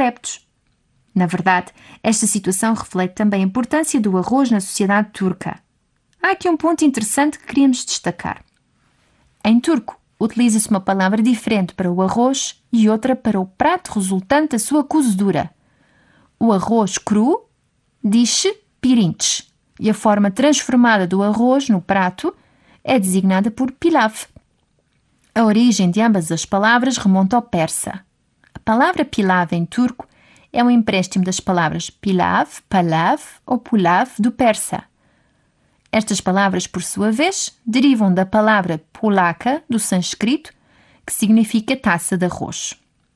adeptos. Na verdade, esta situação reflete também a importância do arroz na sociedade turca. Há aqui um ponto interessante que queríamos destacar. Em turco, utiliza-se uma palavra diferente para o arroz e outra para o prato resultante da sua cozedura. O arroz cru diz-se pirinç e a forma transformada do arroz no prato é designada por pilav. A origem de ambas as palavras remonta ao persa. A palavra pilav em turco é um empréstimo das palavras pilav, palav ou pulav do persa. Estas palavras, por sua vez, derivam da palavra polaca do sânscrito, que significa taça de arroz.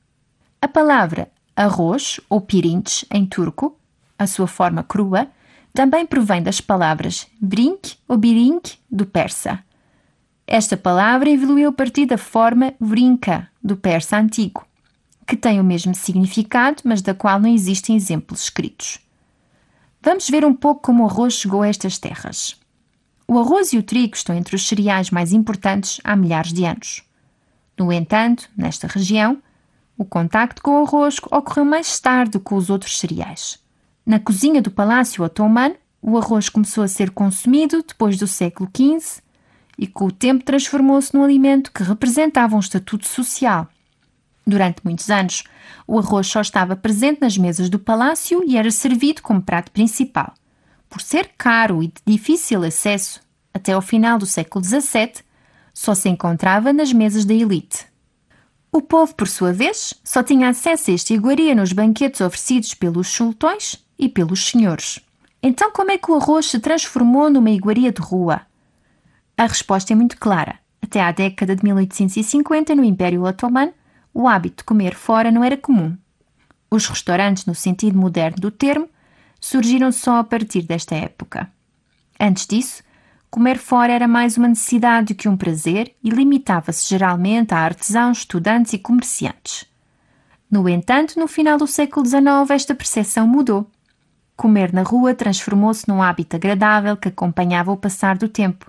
A palavra arroz ou pirinç em turco, a sua forma crua, também provém das palavras brink ou birink do persa. Esta palavra evoluiu a partir da forma vrinka do persa antigo, que tem o mesmo significado, mas da qual não existem exemplos escritos. Vamos ver um pouco como o arroz chegou a estas terras. O arroz e o trigo estão entre os cereais mais importantes há milhares de anos. No entanto, nesta região, o contacto com o arroz ocorreu mais tarde do que os outros cereais. Na cozinha do Palácio Otomano, o arroz começou a ser consumido depois do século XV e com o tempo transformou-se num alimento que representava um estatuto social. Durante muitos anos, o arroz só estava presente nas mesas do palácio e era servido como prato principal. Por ser caro e de difícil acesso, até ao final do século XVII, só se encontrava nas mesas da elite. O povo, por sua vez, só tinha acesso a esta iguaria nos banquetes oferecidos pelos sultões e pelos senhores. Então, como é que o arroz se transformou numa iguaria de rua? A resposta é muito clara. Até à década de 1850, no Império Otomano, o hábito de comer fora não era comum. Os restaurantes, no sentido moderno do termo, surgiram só a partir desta época. Antes disso, comer fora era mais uma necessidade do que um prazer e limitava-se geralmente a artesãos, estudantes e comerciantes. No entanto, no final do século XIX, esta percepção mudou. Comer na rua transformou-se num hábito agradável que acompanhava o passar do tempo.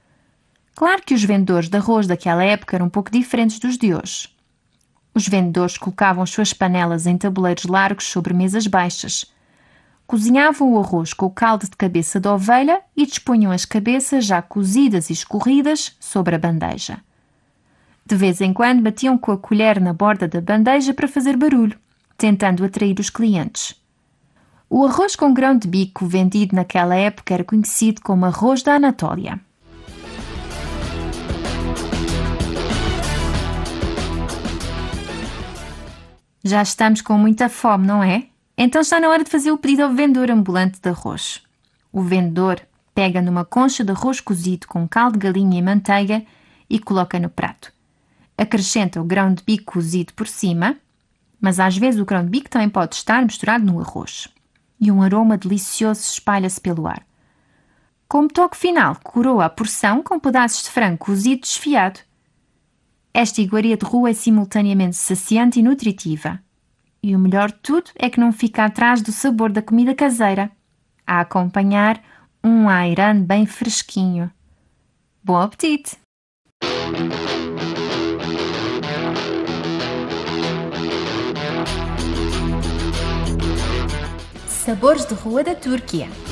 Claro que os vendedores de arroz daquela época eram um pouco diferentes dos de hoje. Os vendedores colocavam as suas panelas em tabuleiros largos sobre mesas baixas. Cozinhavam o arroz com o caldo de cabeça de ovelha e dispunham as cabeças já cozidas e escorridas sobre a bandeja. De vez em quando batiam com a colher na borda da bandeja para fazer barulho, tentando atrair os clientes. O arroz com grão de bico vendido naquela época era conhecido como arroz da Anatólia. Já estamos com muita fome, não é? Então está na hora de fazer o pedido ao vendedor ambulante de arroz. O vendedor pega numa concha de arroz cozido com caldo de galinha e manteiga e coloca no prato. Acrescenta o grão de bico cozido por cima, mas às vezes o grão de bico também pode estar misturado no arroz. E um aroma delicioso espalha-se pelo ar. Como toque final, coroa a porção com pedaços de frango cozido desfiado. Esta iguaria de rua é simultaneamente saciante e nutritiva. E o melhor de tudo é que não fica atrás do sabor da comida caseira. A acompanhar um ayran bem fresquinho. Bom apetite! Sabores de rua da Turquia.